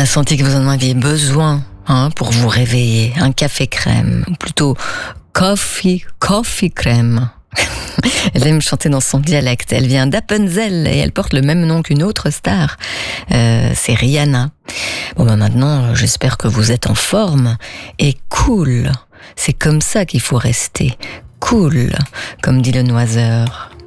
senti que vous en aviez besoin pour vous réveiller. Un café crème, ou plutôt coffee crème. Elle aime chanter dans son dialecte. Elle vient d'Appenzell et elle porte le même nom qu'une autre star. C'est Rihanna. Bon, maintenant, j'espère que vous êtes en forme et cool. C'est comme ça qu'il faut rester. Cool, comme dit le Noiseur.